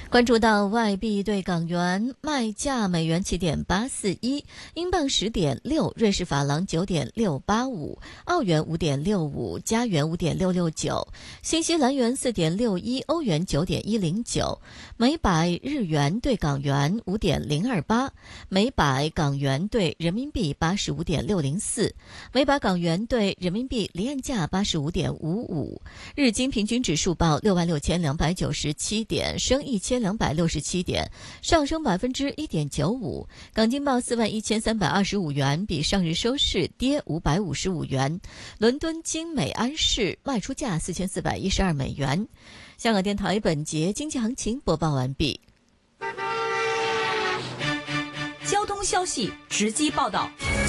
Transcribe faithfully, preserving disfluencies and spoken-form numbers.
关注到外币对港元卖价：美元七点八四一，英镑十点六，瑞士法郎九点六八五，澳元五点六五，加元五点六六九，新西兰元四点六一，欧元九点一零九，每百日元对港元五点零二八，每百港元对人民币八十五点六零四，每百港元对人民币离岸价八十五点五五。日经平均指数报六万六千两百九十七点，升一千两百六十七点，上升百分之一点九五。港金报四万一千三百二十五元，比上日收市跌五百五十五元。伦敦金美安士卖出价四千四百一十二美元。香港电台本节经济行情播报完毕。 交通消息直击报道。